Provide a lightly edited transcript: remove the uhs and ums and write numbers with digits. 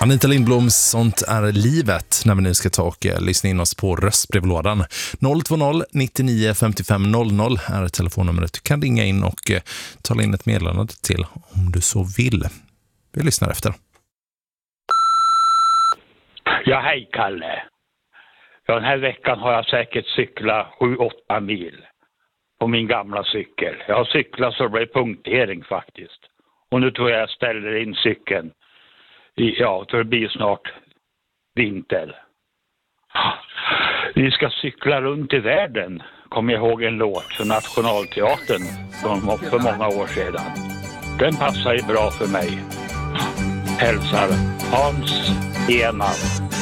Anita Lindblom, sånt är livet, när vi nu ska ta och lyssna in oss på röstbrevlådan. 020 99 55 00 är telefonnumret. Du kan ringa in och tala in ett meddelande till om du så vill. Vi lyssnar efter. Ja, hej Kalle. Ja, den här veckan har jag säkert cyklat 7-8 mil på min gamla cykel. Jag har cyklat så det blev punktering faktiskt. Och nu tror jag ställer in cykeln. Ja, det blir snart vinter. Vi ska cykla runt i världen. Kommer jag ihåg en låt för Nationalteatern för många år sedan. Den passar ju bra för mig. Hälsar Hans Enad.